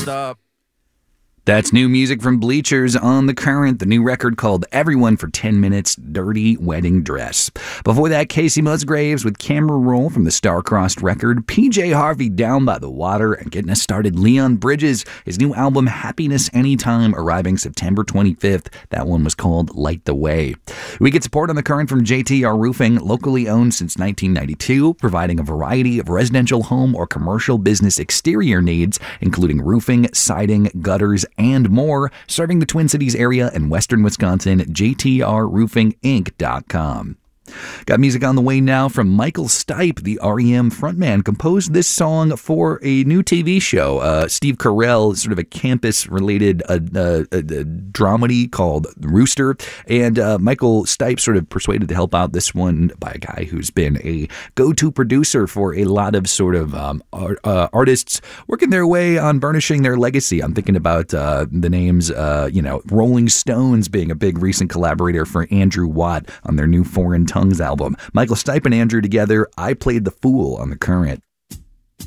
up. That's new music from Bleachers on The Current, the new record called Everyone for 10 Minutes, Dirty Wedding Dress. Before that, Casey Musgraves with Camera Roll from the Star-Crossed record, PJ Harvey Down by the Water, and getting us started, Leon Bridges, his new album Happiness Anytime, arriving September 25th. That one was called Light the Way. We get support on The Current from JTR Roofing, locally owned since 1992, providing a variety of residential, home, or commercial business exterior needs, including roofing, siding, gutters, and more, serving the Twin Cities area and western Wisconsin. JTRRoofingInc.com. Got music on the way now from Michael Stipe, the REM frontman, composed this song for a new TV show. Steve Carell, sort of a campus-related dramedy called Rooster, and Michael Stipe sort of persuaded to help out this one by a guy who's been a go-to producer for a lot of sort of artists working their way on burnishing their legacy. I'm thinking about the names, Rolling Stones being a big recent collaborator for Andrew Watt on their new Foreign Tongues album. Michael Stipe and Andrew together, I Played the Fool on The Current.